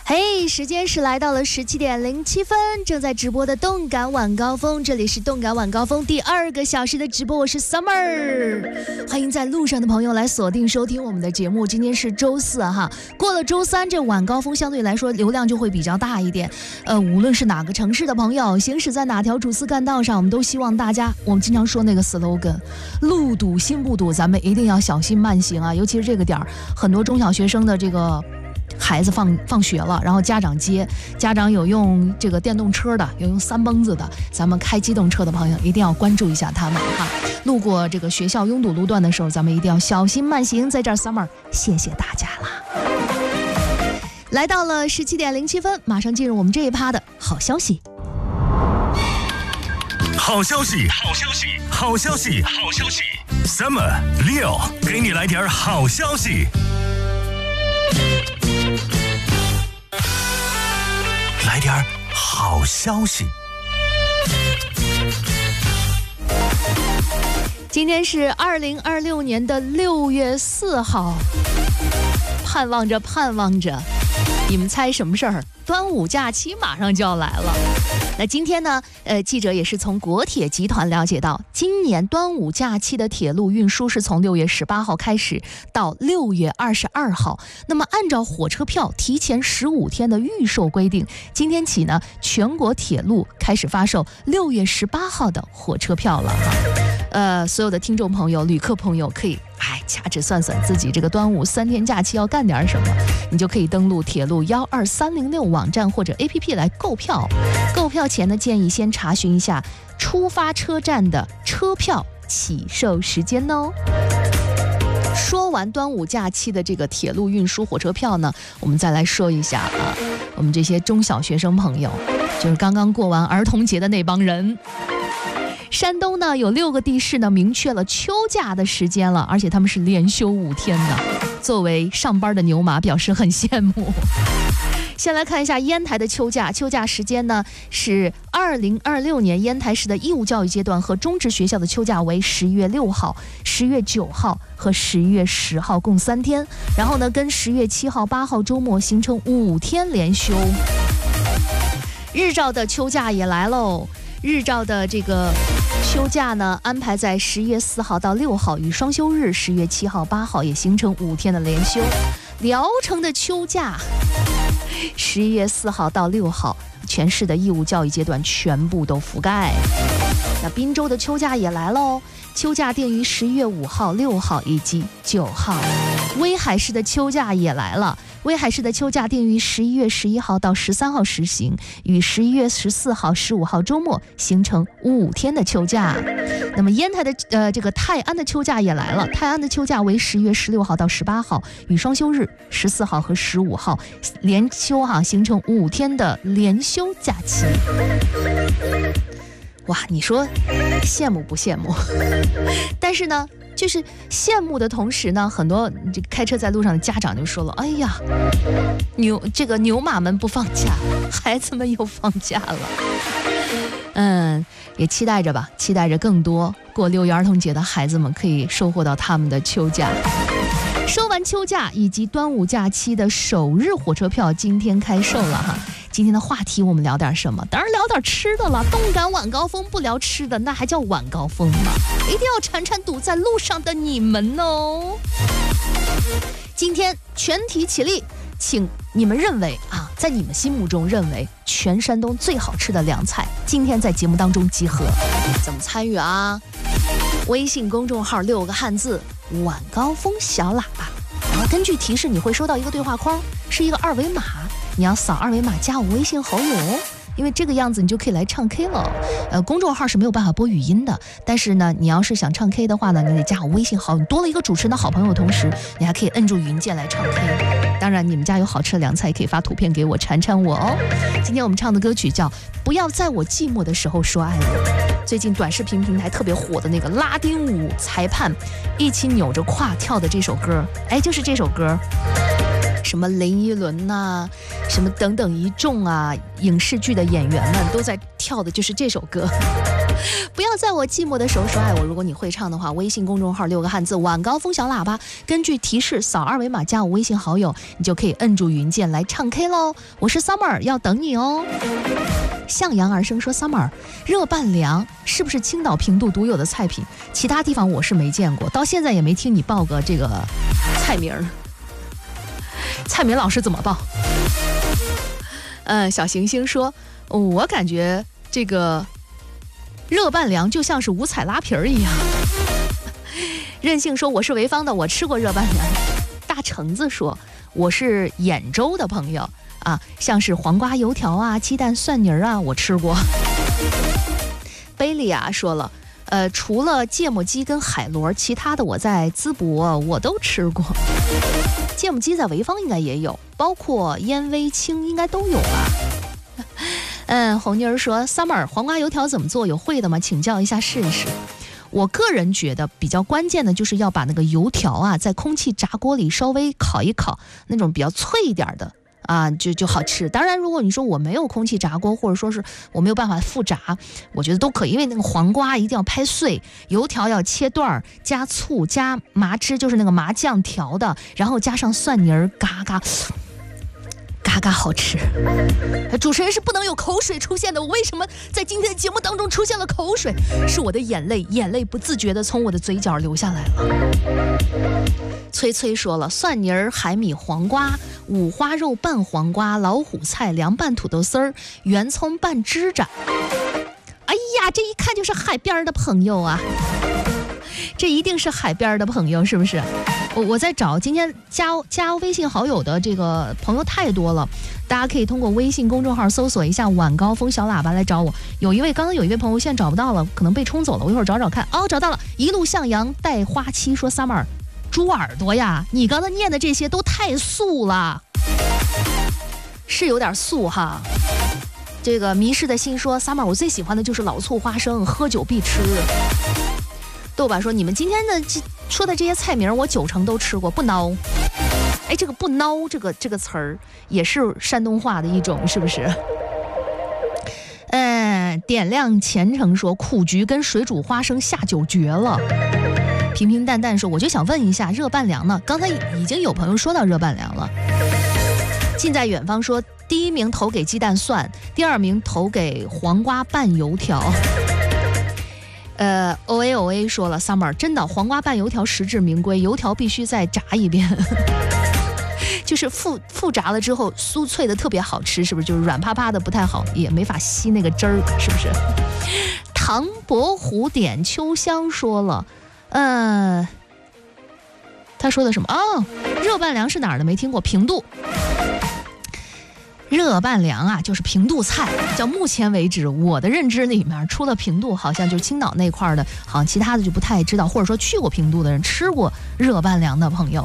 嘿，时间是来到了17:07，正在直播的动感晚高峰，这里是动感晚高峰第2个小时的直播，我是 Summer， 欢迎在路上的朋友来锁定收听我们的节目。今天是周四哈，过了周三，这晚高峰相对来说流量就会比较大一点。无论是哪个城市的朋友，行驶在哪条主次干道上，我们都希望大家，我们经常说那个 slogan， 路堵心不堵，咱们一定要小心慢行啊，尤其是这个点儿，很多中小学生的这个孩子放学了，然后家长接，家长有用这个电动车的，有用3蹦子的，咱们开机动车的朋友一定要关注一下他们哈。路过这个学校拥堵路段的时候，咱们一定要小心慢行。在这儿 Summer 谢谢大家啦。来到了17:07，马上进入我们这一趴的好消息。 好消息，好消息，好消息，好消息 ！Summer Leo 给你来点好消息。来点好消息。 今天是2026年的6月4号，盼望着，你们猜什么事儿？端午假期马上就要来了。那今天呢，记者也是从国铁集团了解到，今年端午假期的铁路运输是从6月18号开始到6月22号。那么按照火车票提前15天的预售规定，今天起呢，全国铁路开始发售6月18号的火车票了哈。所有的听众朋友、旅客朋友可以掐指算算自己这个端午3天假期要干点什么，你就可以登录铁路12306网站或者 APP 来购票。购票前呢，建议先查询一下出发车站的车票起售时间哦。说完端午假期的这个铁路运输火车票呢，我们再来说一下我们这些中小学生朋友，就是刚刚过完儿童节的那帮人。山东呢有6个地市呢明确了秋假的时间了，而且他们是连休5天的。作为上班的牛马表示很羡慕。先来看一下烟台的秋假时间呢是2026年烟台市的义务教育阶段和中职学校的秋假为11月6号、10月9号和11月10号共3天，然后呢跟10月7号、8号周末形成5天连休。日照的秋假也来喽，日照的这个休假呢安排在10月4号到6号，与双休日10月7号、8号也形成5天的连休。聊城的秋假11月4号到6号，全市的义务教育阶段全部都覆盖。那滨州的秋假也来喽，秋假定于11月5号、6号以及9号。威海市的秋假也来了，威海市的秋假定于11月11号到13号实行，与11月14号、15号周末形成5天的秋假。那么烟台的这个泰安的秋假也来了，泰安的秋假为10月16号到18号，与双休日14号和15号连休形成5天的连休假期。哇，你说羡慕不羡慕？但是呢，就是羡慕的同时呢，很多这个开车在路上的家长就说了：“哎呀，牛马们不放假，孩子们又放假了。”也期待着吧，期待着更多过6一儿童节的孩子们可以收获到他们的秋假。说完秋假以及端午假期的首日火车票，今天开售了哈。今天的话题我们聊点什么？当然聊点吃的了。动感晚高峰不聊吃的，那还叫晚高峰吗？一定要铲铲堵在路上的你们哦。今天全体起立，请你们认为在你们心目中认为全山东最好吃的凉菜，今天在节目当中集合。怎么参与啊？微信公众号6个汉字晚高峰小喇叭，然后根据提示你会收到一个对话框，是一个2维码，你要扫2维码加我微信好友哦，因为这个样子你就可以来唱 K 了。公众号是没有办法播语音的，但是呢，你要是想唱 K 的话呢，你得加我微信好友，你多了一个主持人的好朋友，同时你还可以摁住语音键来唱 K。当然，你们家有好吃的凉菜，可以发图片给我馋馋我哦。今天我们唱的歌曲叫《不要在我寂寞的时候说爱我》，最近短视频平台特别火的那个拉丁舞裁判一起扭着胯跳的这首歌，就是这首歌。什么林依轮呐，什么等等一众影视剧的演员们都在跳的就是这首歌。 不要在我寂寞的时候说爱我。如果你会唱的话，微信公众号6个汉字晚高峰小喇叭，根据提示扫二维码加我微信好友，你就可以摁住语音键来唱 K 喽。我是 Summer， 要等你哦。向阳而生说 Summer， 热拌凉是不是青岛平度独有的菜品？其他地方我是没见过，到现在也没听你报个这个菜名。蔡明老师怎么报？小行星说，我感觉这个热拌凉就像是五彩拉皮儿一样。任性说我是潍坊的，我吃过热拌凉。大橙子说我是兖州的朋友啊，像是黄瓜油条啊、鸡蛋蒜泥啊，我吃过。贝利亚说了，除了芥末鸡跟海螺，其他的我在淄博我都吃过。芥末鸡在潍坊应该也有，包括烟威清应该都有吧。红妮儿说 Summer 黄瓜油条怎么做？有会的吗？请教一下试试。我个人觉得比较关键的就是要把那个油条啊在空气炸锅里稍微烤一烤，那种比较脆一点的啊就好吃。当然如果你说我没有空气炸锅，或者说是我没有办法复炸，我觉得都可以，因为那个黄瓜一定要拍碎，油条要切段，加醋加麻汁，就是那个麻酱调的，然后加上蒜泥儿，嘎嘎嘎嘎好吃。主持人是不能有口水出现的，我为什么在今天的节目当中出现了口水？是我的眼泪不自觉的从我的嘴角流下来了。崔崔说了，蒜泥儿、海米、黄瓜、五花肉拌黄瓜、老虎菜、凉拌土豆丝儿、圆葱拌指甲。哎呀，这一看就是海边的朋友啊，这一定是海边的朋友，是不是？我在找，今天加微信好友的这个朋友太多了，大家可以通过微信公众号搜索一下晚高峰小喇叭来找我。刚刚有一位朋友现在找不到了，可能被冲走了，我一会儿找找看。哦，找到了，一路向阳带花期说 Summer 猪耳朵呀，你刚才念的这些都太素了，是有点素哈。这个迷失的心说 Summer 我最喜欢的就是老醋花生，喝酒必吃。豆瓣说你们今天的说的这些菜名我9成都吃过，不孬。哎，这个不孬这个词儿也是山东话的一种，是不是？点亮前程说苦菊跟水煮花生下酒绝了。平平淡淡说我就想问一下热拌凉呢，刚才已经有朋友说到热拌凉了。近在远方说第1名投给鸡蛋蒜，第2名投给黄瓜拌油条。OA 说了 Summer 真的黄瓜拌油条实至名归，油条必须再炸一遍。就是复炸了之后酥脆的特别好吃，是不是？就是软趴趴的不太好，也没法吸那个汁儿，是不是？唐伯虎点秋香说了，他说的什么？热拌凉是哪儿的？没听过。平度。热拌凉啊，就是平度菜，叫目前为止我的认知里面，除了平度，好像就是青岛那块的，好像其他的就不太知道，或者说去过平度的人，吃过热拌凉的朋友。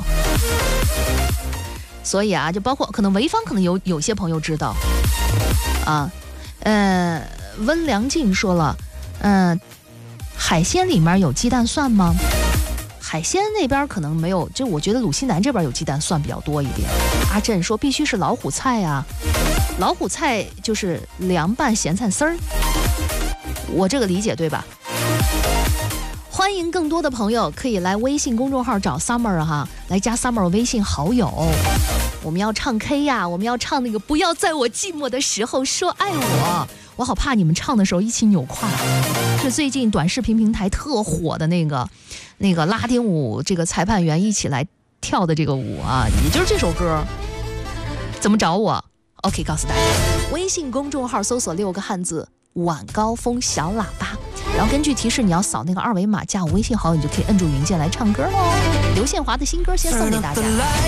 所以啊，就包括可能潍坊，可能有些朋友知道啊。温良静说了，海鲜里面有鸡蛋蒜吗？海鲜那边可能没有，就我觉得鲁西南这边有鸡蛋蒜比较多一点。阿振说必须是老虎菜啊，老虎菜就是凉拌咸菜丝儿，我这个理解对吧？欢迎更多的朋友可以来微信公众号找 Summer 哈，来加 Summer 微信好友。我们要唱 K 呀，我们要唱那个不要在我寂寞的时候说爱我，我好怕你们唱的时候一起扭胯。是最近短视频平台特火的那个拉丁舞，这个裁判员一起来跳的这个舞啊，也就是这首歌。怎么找我 ？OK， 告诉大家，微信公众号搜索6个汉字晚高峰小喇叭，然后根据提示你要扫那个2维码加我微信好友，你就可以摁住云键来唱歌喽。刘宪华的新歌先送给大家。